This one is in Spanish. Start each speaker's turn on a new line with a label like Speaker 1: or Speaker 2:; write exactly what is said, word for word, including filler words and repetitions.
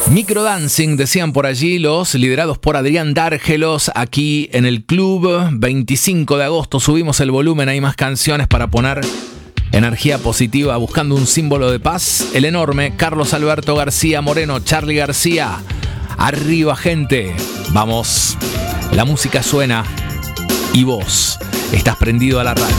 Speaker 1: Microdancing, decían por allí los liderados por Adrián Dárgelos, aquí en el club. Veinticinco de agosto subimos el volumen, hay más canciones para poner energía positiva, buscando un símbolo de paz. El enorme Carlos Alberto García Moreno, Charly García. Arriba, gente. Vamos, la música suena y vos estás prendido a la radio.